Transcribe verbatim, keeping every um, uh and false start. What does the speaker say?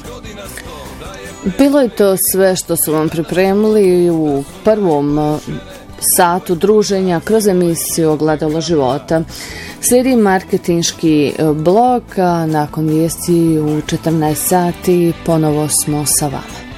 Bilo je to sve što su vam pripremili u prvom satu druženja kroz emisiju Ogledalo života. Slijedi marketinški blok, a nakon vijesti u četrnaest sati ponovo smo sa vama.